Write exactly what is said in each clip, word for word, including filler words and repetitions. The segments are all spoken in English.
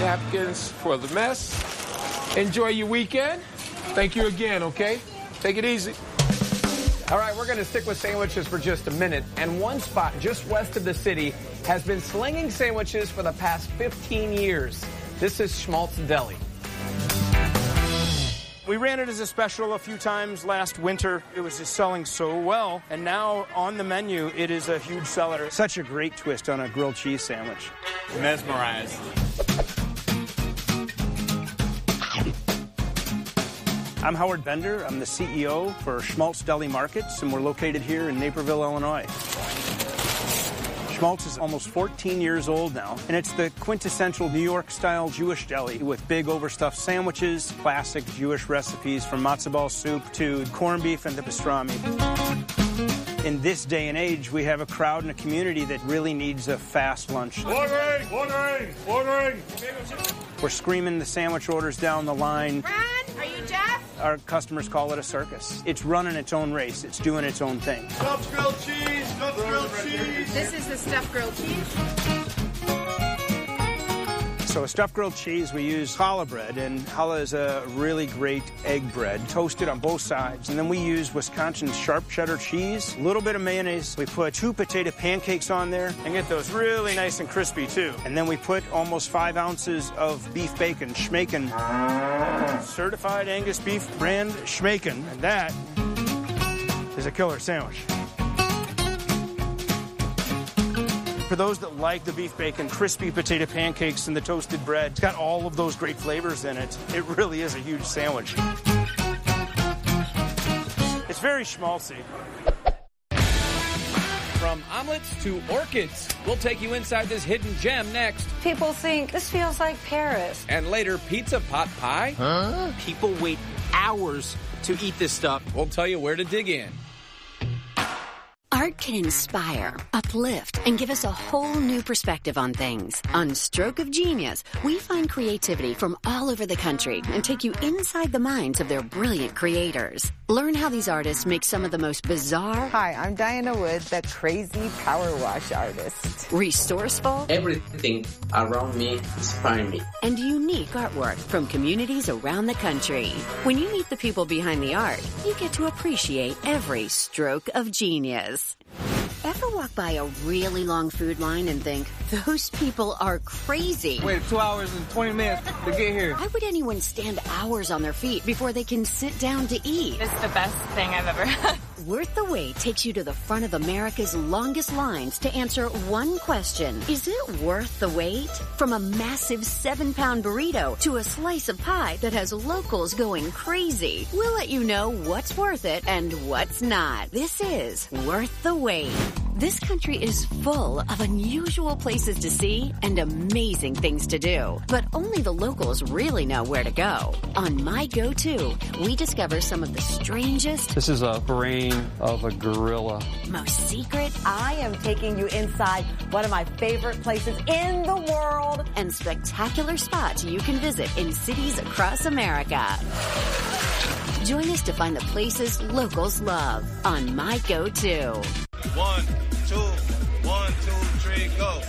napkins for the mess. Enjoy your weekend. Thank you again, okay? Take it easy. All right, we're going to stick with sandwiches for just a minute. And one spot just west of the city has been slinging sandwiches for the past fifteen years. This is Schmaltz Deli. We ran it as a special a few times last winter. It was just selling so well. And now on the menu, it is a huge seller. Such a great twist on a grilled cheese sandwich. Mesmerized. I'm Howard Bender. I'm the C E O for Schmaltz Deli Markets, and we're located here in Naperville, Illinois. Schmaltz is almost fourteen years old now, and it's the quintessential New York-style Jewish deli with big overstuffed sandwiches, classic Jewish recipes from matzo ball soup to corned beef and the pastrami. In this day and age, we have a crowd and a community that really needs a fast lunch. Ordering, ordering, ordering. We're screaming the sandwich orders down the line. Ron, are you Jeff? Our customers call it a circus. It's running its own race. It's doing its own thing. Stuffed grilled cheese, stuffed grilled cheese. This is the stuffed grilled cheese. So a stuffed grilled cheese, we use challah bread, and challah is a really great egg bread, toasted on both sides. And then we use Wisconsin sharp cheddar cheese, a little bit of mayonnaise. We put two potato pancakes on there and get those really nice and crispy too. And then we put almost five ounces of beef bacon, Schmaken, certified Angus beef brand Schmaken, and that is a killer sandwich. For those that like the beef bacon, crispy potato pancakes, and the toasted bread, it's got all of those great flavors in it. It really is a huge sandwich. It's very schmaltzy. From omelets to orchids, we'll take you inside this hidden gem next. People think this feels like Paris. And later, pizza pot pie. Huh? People wait hours to eat this stuff. We'll tell you where to dig in. Art can inspire, uplift, and give us a whole new perspective on things. On Stroke of Genius, we find creativity from all over the country and take you inside the minds of their brilliant creators. Learn how these artists make some of the most bizarre... Hi, I'm Diana Wood, the crazy power wash artist. Resourceful... Everything around me inspires me. And unique artwork from communities around the country. When you meet the people behind the art, you get to appreciate every stroke of genius. Ever walk by a really long food line and think, those people are crazy? Wait two hours and twenty minutes to get here. Why would anyone stand hours on their feet before they can sit down to eat? It's the best thing I've ever had. Worth the Wait takes you to the front of America's longest lines to answer one question. Is it worth the wait? From a massive seven-pound burrito to a slice of pie that has locals going crazy, we'll let you know what's worth it and what's not. This is Worth the Wait. This country is full of unusual places to see and amazing things to do, but only the locals really know where to go. On My Go-To, we discover some of the strangest... This is a brain of a gorilla. ...most secret... I am taking you inside one of my favorite places in the world... ...and spectacular spots you can visit in cities across America. Join us to find the places locals love on My Go-To. One, two, one, two, three, go.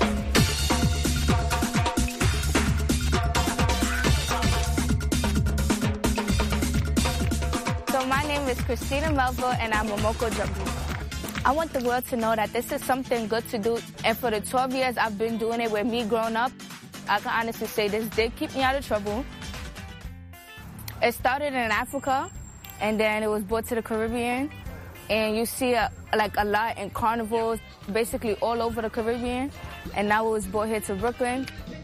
So my name is Christina Melville, and I'm a Momoko Jambu. I want the world to know that this is something good to do, and for the twelve years I've been doing it with me growing up, I can honestly say this did keep me out of trouble. It started in Africa, and then it was brought to the Caribbean. And you see a, like a lot in carnivals, basically all over the Caribbean. And now it was brought here to Brooklyn.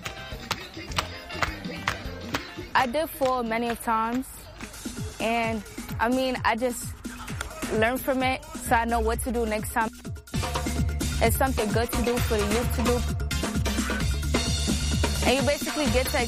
I did fall many of times. And I mean, I just learned from it so I know what to do next time. It's something good to do for the youth to do. And you basically get to